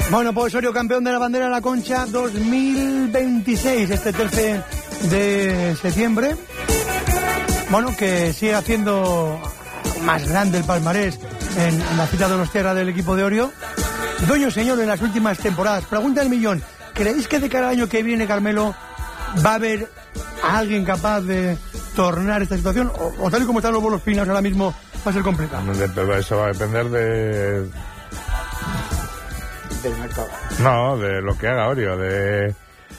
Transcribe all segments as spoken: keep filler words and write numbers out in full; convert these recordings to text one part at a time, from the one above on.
Bueno, pues Osorio, campeón de la Bandera de la Concha dos mil veintiséis, este trece de septiembre. Bueno, que sigue haciendo más grande el palmarés en, en la cita de Donostiarra del equipo de Orio. Dueño señor en las últimas temporadas. Pregunta del millón. ¿Creéis que de cara al año que viene, Carmelo, va a haber a alguien capaz de tornar esta situación? O, o tal y como están los bolos pinos ahora mismo, va a ser complicado. Eso va a depender de... del mercado. No, de lo que haga Orio, de...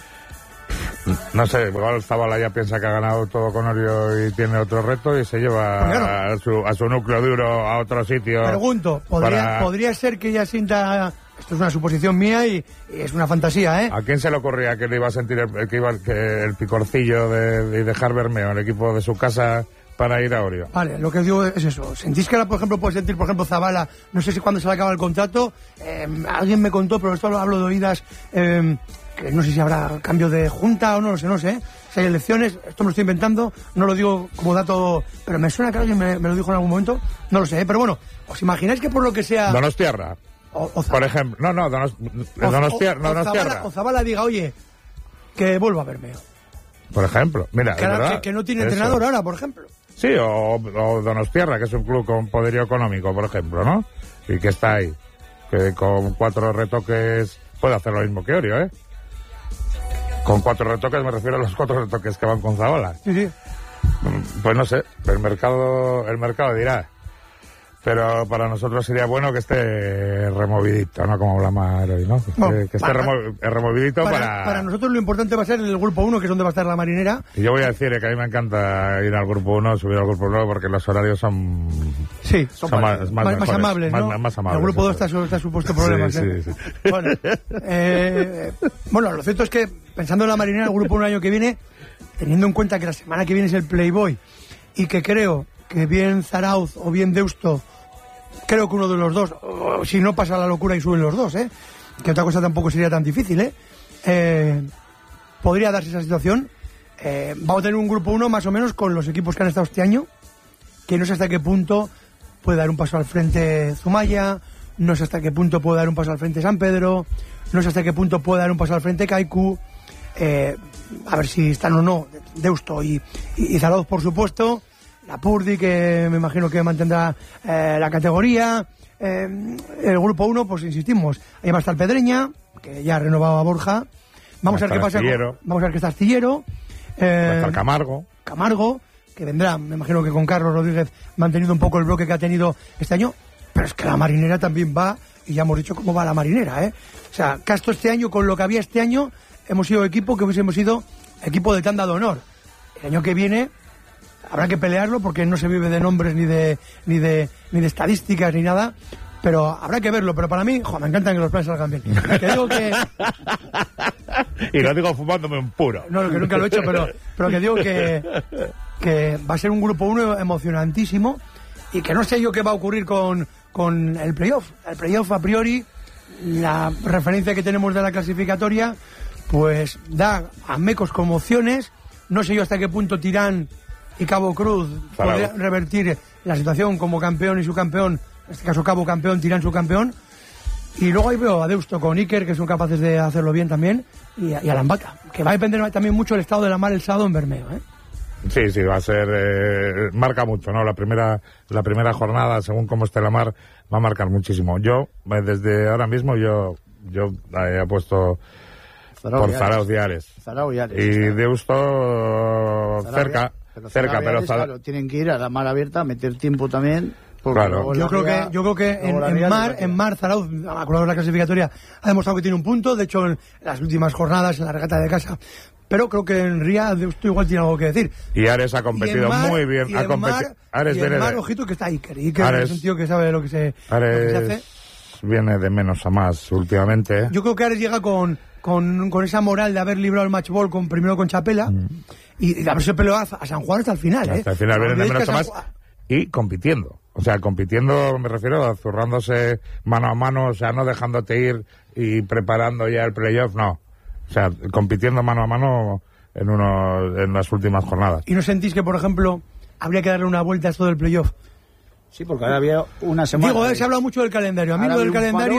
No sé, igual Zabala ya piensa que ha ganado todo con Orio y tiene otro reto y se lleva Pues claro. a, su, a su núcleo duro a otro sitio. Pregunto, ¿podría, para... ¿podría ser que ella sienta... Esto es una suposición mía y, y es una fantasía, ¿eh? ¿A quién se le ocurría que le iba a sentir el, que iba, que el picorcillo de, de dejar Bermeo, el equipo de su casa, para ir a Orio? Vale, lo que os digo es eso. ¿Sentís que ahora, por ejemplo, puede sentir, por ejemplo, Zabala, no sé si cuando se le acaba el contrato, eh, alguien me contó, pero esto lo hablo de oídas, eh, que no sé si habrá cambio de junta o no, no sé, no sé. Si hay elecciones, esto me lo estoy inventando, no lo digo como dato, pero me suena que alguien me, me lo dijo en algún momento, no lo sé, ¿eh? Pero bueno, ¿os imagináis que por lo que sea... Donostiarra, o, o por ejemplo, no, no, Donos, o, Donostiarra, o, o, Donostiarra. Zabala, o Zabala diga, oye, que vuelva a verme. Por ejemplo, mira, Que, ahora, que, que no tiene eso. entrenador ahora, por ejemplo. Sí, o, o Donostiarra, que es un club con poderío económico, por ejemplo, ¿no? Y que está ahí, que con cuatro retoques puede hacer lo mismo que Orio, ¿eh? Con cuatro retoques me refiero a los cuatro retoques que van con Zabala. Sí, sí. Pues no sé, el mercado, el mercado dirá. Pero para nosotros sería bueno que esté removidito, ¿no? Como habla Mar hoy, ¿no? Que, No, que esté para, remo, removidito para, para... Para nosotros lo importante va a ser el grupo uno, que es donde va a estar la Marinera. Y yo voy a decir que a mí me encanta ir al grupo uno, subir al grupo uno, porque los horarios son... Sí, son, son más, más, más, más amables, ¿no? Más, más amables. El grupo dos está, está supuesto problemas, sí, ¿eh? sí, sí. Bueno, eh, bueno, lo cierto es que, pensando en la Marinera, el grupo uno el año que viene, teniendo en cuenta que la semana que viene es el Playboy, y que creo que bien Zarauz o bien Deusto, creo que uno de los dos, si no pasa la locura y suben los dos, ¿eh? Que otra cosa tampoco sería tan difícil, ¿eh? eh podría darse esa situación. Eh, vamos a tener un grupo uno más o menos con los equipos que han estado este año, que no sé hasta qué punto puede dar un paso al frente Zumaya, no sé hasta qué punto puede dar un paso al frente San Pedro, no sé hasta qué punto puede dar un paso al frente Kaiku, eh, a ver si están o no Deusto y, y, y Zarauz, por supuesto, la Purdi, que me imagino que mantendrá eh, la categoría, eh, el grupo uno, pues insistimos, ahí va a estar Pedreña, que ya ha renovado a Borja, vamos a ver qué pasa con, vamos a ver qué está Astillero, eh, va a estar Camargo, Camargo, que vendrá, me imagino que con Carlos Rodríguez manteniendo un poco el bloque que ha tenido este año, pero es que la Marinera también va, y ya hemos dicho cómo va la Marinera, ¿eh? O sea, Castro este año, con lo que había este año, hemos sido equipo que hubiésemos sido equipo de tanda de honor. El año que viene habrá que pelearlo porque no se vive de nombres ni de ni de ni de estadísticas ni nada, pero habrá que verlo. Pero para mí, jo, me encantan que los planes salgan bien. Te digo que... y lo digo fumándome un puro. No, que nunca lo he hecho, pero, pero que digo que, que va a ser un grupo uno emocionantísimo y que no sé yo qué va a ocurrir con, con el playoff. El playoff, a priori, la referencia que tenemos de la clasificatoria, pues da a mecos como opciones. No sé yo hasta qué punto Tirán y Cabo Cruz podrían revertir la situación como campeón y subcampeón, en este caso Cabo campeón, Tirán subcampeón. Y luego ahí veo a Deusto con Iker, que son capaces de hacerlo bien también, y a, y a Lambata, que va a depender también mucho del estado de la mar el sábado en Bermeo, ¿eh? Sí, sí, va a ser... Eh, marca mucho, ¿no? La primera la primera jornada, según cómo esté la mar, va a marcar muchísimo. Yo, desde ahora mismo, yo yo he puesto Zarao por Zarauz y Ares. Zarao y Ares. Y Deusto cerca, pero cerca, pero... Ares, claro, tienen que ir a la mar abierta, meter tiempo también... Claro. Yo creo que yo creo que en, en mar en mar Zarauz, acordado de la clasificatoria, ha demostrado que tiene un punto. De hecho, en las últimas jornadas en la regata de casa, pero creo que en Ría Deusto igual tiene algo que decir. Y Ares ha competido mar, muy bien. Y ha en mar, Ares y en viene mar de... ojito que está Iker. Iker Ares, es un tío que sabe lo que se, Ares lo que se hace. Viene de menos a más últimamente, ¿eh? Yo creo que Ares llega con, con, con esa moral de haber librado el match ball con, primero con Chapela mm. y, y de haberse peleado a, a San Juan hasta el final. Hasta ¿eh? el final viene de menos a más Juan... y compitiendo. O sea, compitiendo, me refiero a zurrándose mano a mano, o sea, no dejándote ir y preparando ya el playoff, no. O sea, compitiendo mano a mano en uno, en las últimas jornadas. ¿Y no sentís que, por ejemplo, habría que darle una vuelta a esto del playoff? Sí, porque ahora había una semana. Digo, eh, se ha hablado mucho del calendario. A mí lo del calendario,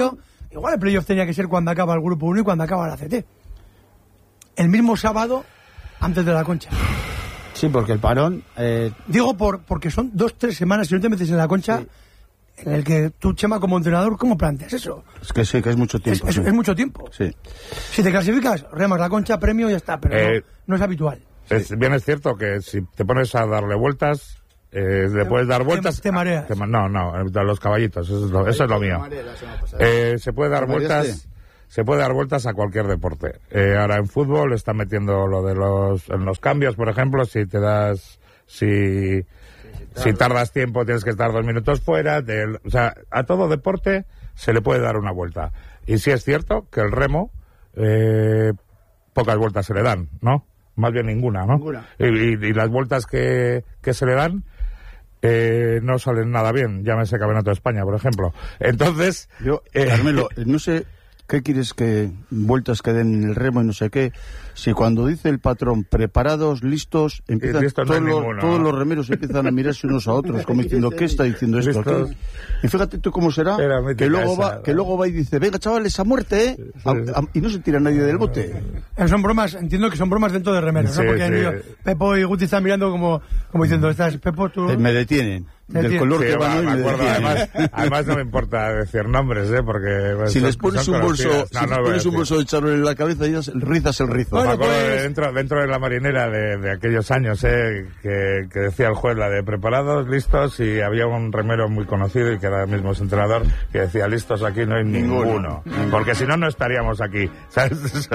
Igual el playoff tenía que ser cuando acaba el Grupo uno y cuando acaba la C T. El mismo sábado antes de la Concha. Sí, porque el parón... Eh... Digo por porque son dos, tres semanas, si no te metes en la Concha, sí. En el que tú, Chema, como entrenador, ¿cómo planteas eso? Es que sí, que es mucho tiempo. Es, sí. es, es mucho tiempo. Sí. Si te clasificas, remas la Concha, premio y ya está, pero eh, no, no es habitual. Es, sí. Bien es cierto que si te pones a darle vueltas, eh, le puedes dar vueltas... Te, te mareas. Te, no, no, los caballitos, eso es lo, eso es lo mío. Eh, se puede dar vueltas... Se puede dar vueltas a cualquier deporte. Eh, ahora en fútbol están metiendo lo de los, en los cambios, por ejemplo, si te das, si, si tardas tiempo tienes que estar dos minutos fuera. De, o sea, a todo deporte se le puede dar una vuelta. Y sí es cierto que el remo, eh, pocas vueltas se le dan, ¿no? Más bien ninguna, ¿no? Ninguna. Y, y, y las vueltas que, que se le dan, eh, no salen nada bien. Llámese Campeonato de España, por ejemplo. Entonces... Yo, eh, Carmelo, no sé... ¿Qué quieres que vueltas que den en el remo y no sé qué? Si cuando dice el patrón preparados, listos, empiezan listo todos, no los, ninguno, todos ¿no? los remeros empiezan a mirarse unos a otros, como diciendo, ¿qué está diciendo esto? ¿Qué? Y fíjate tú cómo será, que luego, esa, va, que luego va y dice, venga chavales, a muerte, ¿eh? Sí, sí. A, a, y no se tira nadie del bote. Eh, son bromas, entiendo que son bromas dentro de remeros, sí, ¿no? Porque sí. yo, Pepo y Guti están mirando como, como diciendo, estás, Pepo, tú... Eh, me detienen. Del color sí, que van hoy me me acuerdo, además, detienen. además no me importa decir nombres, ¿eh? Porque... Pues, si son, les pones un bolso, no, si no, les no pones un bolso de charol en la cabeza, ya rizas el rizo. Bueno, me acuerdo pues... de dentro, dentro de la marinera de, de aquellos años, ¿eh? Que, que decía el juez la de preparados, listos, y había un remero muy conocido y que era el mismo entrenador que decía, listos aquí no hay ninguno. ninguno. Porque si no, no estaríamos aquí. ¿Sabes?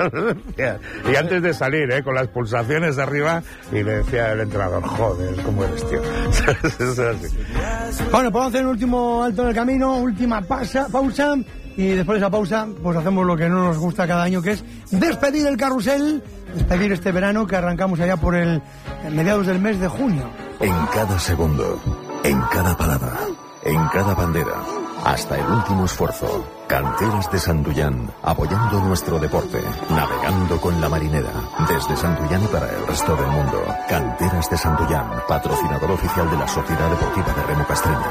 Y antes de salir, ¿eh? Con las pulsaciones de arriba, y le decía el entrenador, joder, ¿cómo eres, tío? Bueno, podemos hacer un último alto en el camino, última pasa, pausa, y después de esa pausa, pues hacemos lo que no nos gusta cada año, que es despedir el carrusel, despedir este verano que arrancamos allá por el, el mediados del mes de junio. En cada segundo, en cada palabra, en cada bandera, hasta el último esfuerzo. Canteras de Santullán, apoyando nuestro deporte, navegando con la marinera, desde Santullán y para el resto del mundo. Canteras de Santullán, patrocinador oficial de la Sociedad Deportiva de Remo Castreña.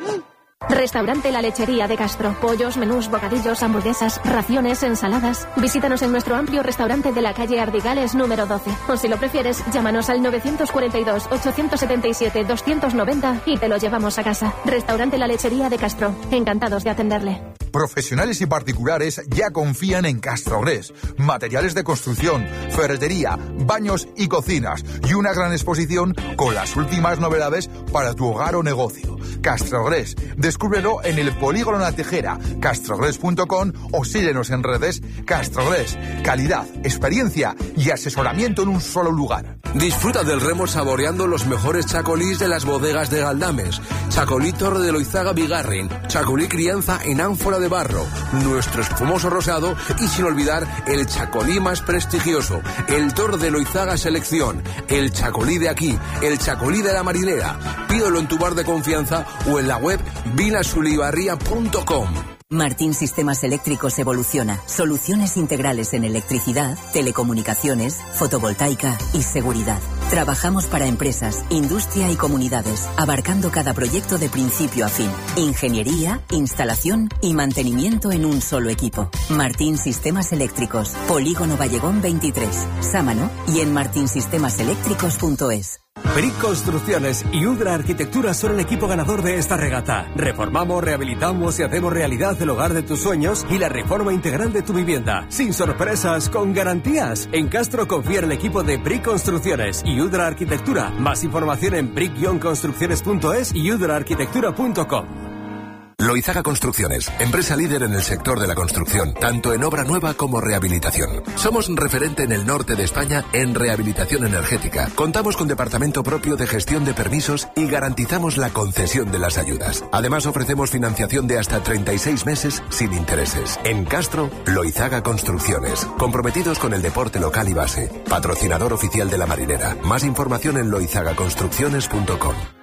Restaurante La Lechería de Castro. Pollos, menús, bocadillos, hamburguesas, raciones, ensaladas. Visítanos en nuestro amplio restaurante de la calle Ardigales número doce. O si lo prefieres, llámanos al nueve cuatro dos, ocho siete siete, dos nueve cero y te lo llevamos a casa. Restaurante La Lechería de Castro. Encantados de atenderle. Profesionales y particulares ya confían en Castrogres. Materiales de construcción, ferretería, baños y cocinas. Y una gran exposición con las últimas novedades para tu hogar o negocio. Castrogres. Descúbrelo en el Polígono La Tejera, castrogres punto com, o síguenos en redes. Castrogres. Calidad, experiencia y asesoramiento en un solo lugar. Disfruta del remo saboreando los mejores chacolís de las bodegas de Galdames. Chacolí Torre de Loizaga Bigarren. Chacolí Crianza en ánfora de barro. Nuestro espumoso rosado y sin olvidar el chacolí más prestigioso. El Torre de Loizaga Selección. El chacolí de aquí. El chacolí de la marinera. Pídelo en tu bar de confianza o en la web vinasulibarría punto com. Martín Sistemas Eléctricos evoluciona. Soluciones integrales en electricidad, telecomunicaciones, fotovoltaica y seguridad. Trabajamos para empresas, industria y comunidades, abarcando cada proyecto de principio a fin. Ingeniería, instalación y mantenimiento en un solo equipo. Martín Sistemas Eléctricos, Polígono Vallegón veintitrés, Sámano y en martin sistemas eléctricos punto es. Brick Construcciones y Udra Arquitectura son el equipo ganador de esta regata. Reformamos, rehabilitamos y hacemos realidad el hogar de tus sueños y la reforma integral de tu vivienda. Sin sorpresas, con garantías. En Castro confía en el equipo de Brick Construcciones y Udra Arquitectura. Más información en brick construcciones punto es y udra arquitectura punto com. Loizaga Construcciones, empresa líder en el sector de la construcción, tanto en obra nueva como rehabilitación. Somos referente en el norte de España en rehabilitación energética. Contamos con departamento propio de gestión de permisos y garantizamos la concesión de las ayudas. Además, ofrecemos financiación de hasta treinta y seis meses sin intereses. En Castro, Loizaga Construcciones, comprometidos con el deporte local y base. Patrocinador oficial de la marinera. Más información en loizaga construcciones punto com.